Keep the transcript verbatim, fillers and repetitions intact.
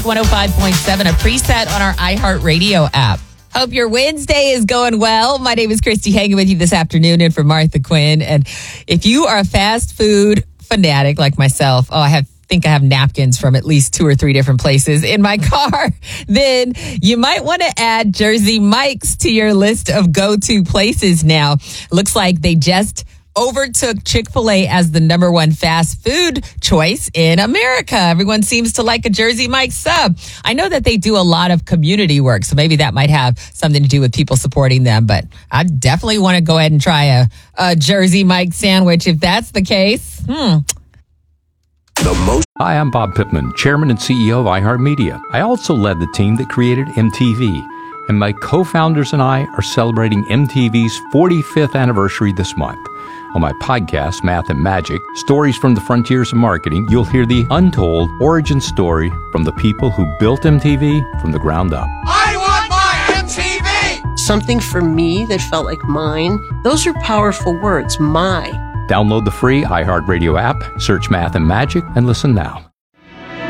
one oh five point seven, a preset on our iHeartRadio app. Hope your Wednesday is going well. My name is Christy, hanging with you this afternoon and for Martha Quinn. And if you are a fast food fanatic like myself, oh, I have think I have napkins from at least two or three different places in my car, then you might want to add Jersey Mike's to your list of go-to places now. Looks like they just overtook Chick-fil-A as the number one fast food choice in America. Everyone seems to like a Jersey Mike's sub. I know that they do a lot of community work, so maybe that might have something to do with people supporting them, but I definitely want to go ahead and try a, a Jersey Mike's sandwich if that's the case. Hmm. The most- Hi, I'm Bob Pittman, Chairman and C E O of iHeartMedia. I also led the team that created M T V, and my co-founders and I are celebrating M T V's forty-fifth anniversary this month. On my podcast, Math and Magic, Stories from the Frontiers of Marketing, you'll hear the untold origin story from the people who built M T V from the ground up. I want my M T V! Something for me that felt like mine. Those are powerful words, my. Download the free iHeartRadio app, search Math and Magic, and listen now.